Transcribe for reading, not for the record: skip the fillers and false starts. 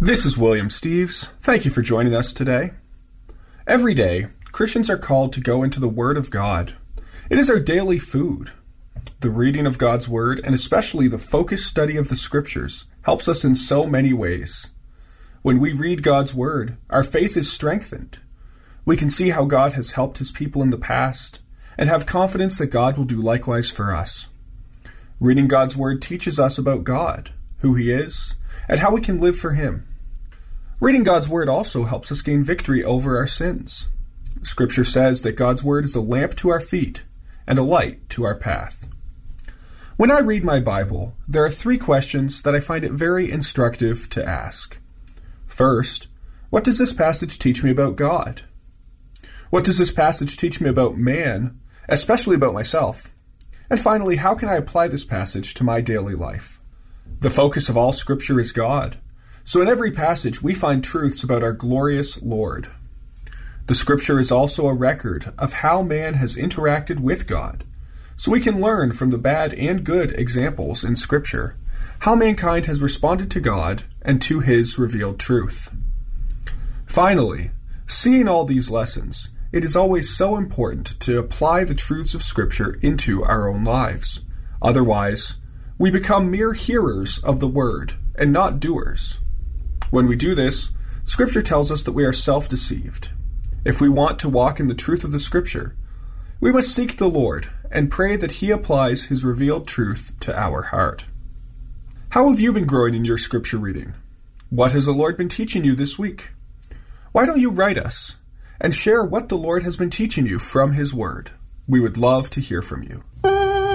This is William Steves. Thank you for joining us today. Every day, Christians are called to go into the Word of God. It is our daily food. The reading of God's Word, and especially the focused study of the Scriptures, helps us in so many ways. When we read God's Word, our faith is strengthened. We can see how God has helped His people in the past, and have confidence that God will do likewise for us. Reading God's Word teaches us about God, who He is, and how we can live for Him. Reading God's Word also helps us gain victory over our sins. Scripture says that God's Word is a lamp to our feet and a light to our path. When I read my Bible, there are 3 questions that I find it very instructive to ask. First, what does this passage teach me about God? What does this passage teach me about man, especially about myself? And finally, how can I apply this passage to my daily life? The focus of all Scripture is God. So in every passage, we find truths about our glorious Lord. The Scripture is also a record of how man has interacted with God. So we can learn from the bad and good examples in Scripture how mankind has responded to God and to His revealed truth. Finally, seeing all these lessons, it is always so important to apply the truths of Scripture into our own lives. Otherwise, we become mere hearers of the Word and not doers. When we do this, Scripture tells us that we are self-deceived. If we want to walk in the truth of the Scripture, we must seek the Lord and pray that He applies His revealed truth to our heart. How have you been growing in your Scripture reading? What has the Lord been teaching you this week? Why don't you write us and share what the Lord has been teaching you from His Word? We would love to hear from you.